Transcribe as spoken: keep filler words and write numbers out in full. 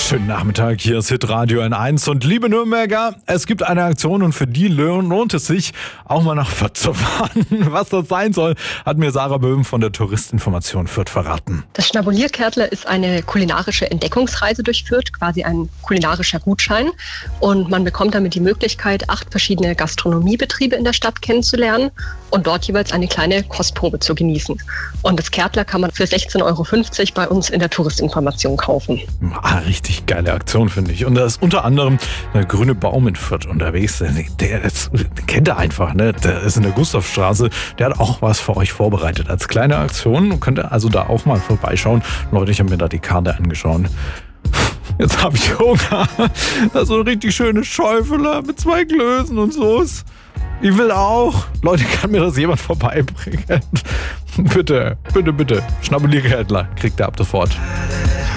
Schönen Nachmittag, hier ist Hitradio N eins und liebe Nürnberger, es gibt eine Aktion und für die lohnt es sich, auch mal nach Fürth zu fahren. Was das sein soll, hat mir Sarah Böhm von der Touristinformation Fürth verraten. Das Schnabulierkärtler ist eine kulinarische Entdeckungsreise durch Fürth, quasi ein kulinarischer Gutschein. Und man bekommt damit die Möglichkeit, acht verschiedene Gastronomiebetriebe in der Stadt kennenzulernen und dort jeweils eine kleine Kostprobe zu genießen. Und das Kärtler kann man für sechzehn Euro fünfzig bei uns in der Touristinformation kaufen. Ah, richtig geile Aktion, finde ich. Und da ist unter anderem der grüne Baum in Fürth unterwegs. Der, der, das, den kennt er einfach, ne? Der ist in der Gustavstraße. Der hat auch was für euch vorbereitet als kleine Aktion. Könnt ihr also da auch mal vorbeischauen. Leute, ich habe mir da die Karte angeschaut. Jetzt habe ich Hunger. Da ist so eine richtig schöne Schäufele mit zwei Klößen und Soße. Ich will auch. Leute, kann mir das jemand vorbeibringen? Bitte, bitte, bitte. Schnabulierkärtler kriegt ihr ab sofort.